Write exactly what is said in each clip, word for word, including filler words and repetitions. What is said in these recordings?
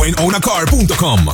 en own a car punto com.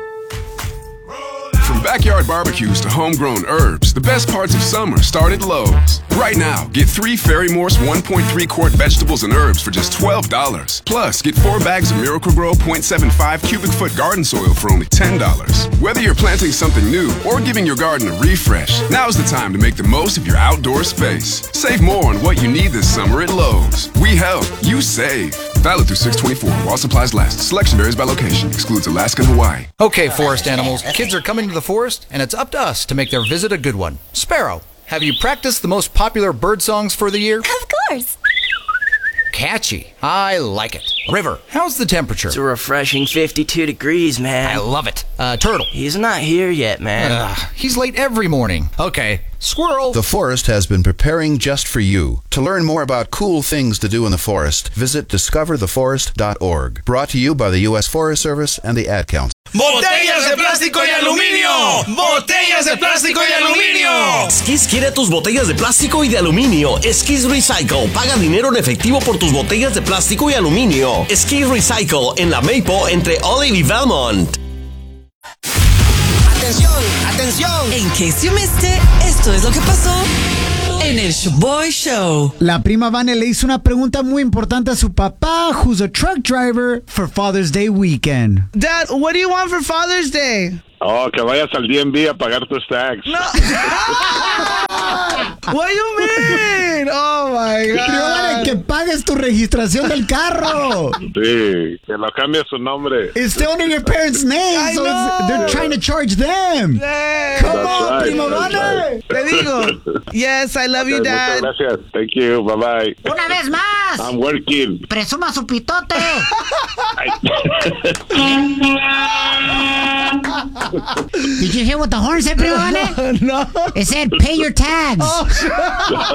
From backyard barbecues to homegrown herbs, the best parts of summer start at Lowe's. Right now, get three Fairy Morse one point three quart vegetables and herbs for just twelve dollars. Plus, get four bags of Miracle-Gro point seven five cubic foot garden soil for only ten dollars. Whether you're planting something new or giving your garden a refresh, now's the time to make the most of your outdoor space. Save more on what you need this summer at Lowe's. We help, you save. Valid through six twenty-four while supplies last. Selection varies by location. Excludes Alaska and Hawaii. Okay, forest animals. Kids are coming to the forest, and it's up to us to make their visit a good one. Sparrow, have you practiced the most popular bird songs for the year? Of course. Catchy. I like it. River, how's the temperature? It's a refreshing fifty-two degrees, man. I love it. Uh, Turtle. He's not here yet, man. Uh, he's late every morning. Okay. Squirrel. The forest has been preparing just for you. To learn more about cool things to do in the forest, visit discover the forest dot org. Brought to you by the U S Forest Service and the Ad Council. ¡Botellas de plástico y aluminio! ¡Botellas de plástico y aluminio! Skis quiere tus botellas de plástico y de aluminio. Skis Recycle. Paga dinero en efectivo por tus botellas de plástico y aluminio. Skis Recycle en la Maple entre Olive y Valmont. Atención, atención. In case you missed it, esto es lo que pasó en el Shoboy Show. La prima Vane le hizo una pregunta muy importante a su papá, who's a truck driver, for Father's Day weekend. Dad, what do you want for Father's Day? Oh, que vayas al D M V a pagar tus tax. No. What do you mean? Oh my God. Prima Vane, que pagues tu registración del carro. Sí, que lo cambie su nombre. It's still under your parents' name, so it's, they're trying to charge them. Yeah. Come That's on, right, Prima that's Vane. right. Te digo. Yes, I love Okay, you, Dad. Muchas gracias. Thank you. Bye bye. Una vez más. I'm working. Presuma su pitote. Did you hear what the horn said, Prima Vane? No. It said, pay your tags. Oh,